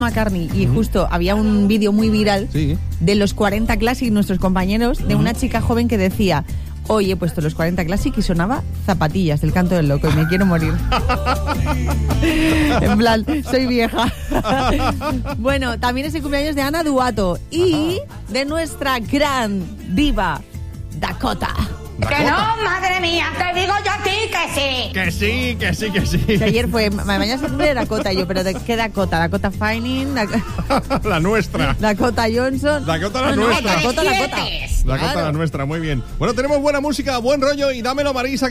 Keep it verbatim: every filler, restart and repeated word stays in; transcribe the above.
McCartney y uh-huh. justo había un vídeo muy viral sí. de los cuarenta Classic, nuestros compañeros, de uh-huh. una chica joven que decía: hoy he puesto los cuarenta Classic y sonaba Zapatillas, del Canto del Loco, y me quiero morir. En plan, soy vieja. Bueno, también es el cumpleaños de Ana Duato y ajá. de nuestra gran diva Dakota. Dakota. Que no, madre mía, te digo yo a ti que sí. Que sí, que sí, que sí. Que ayer fue, mañana se cumple Dakota y yo, pero ¿de qué Dakota? Dakota Fanning, Dakota... la nuestra. Dakota Johnson. Dakota la no, nuestra. No, Dakota, Dakota. Dakota claro. la nuestra, muy bien. Bueno, tenemos buena música, buen rollo y dámelo, Marisa.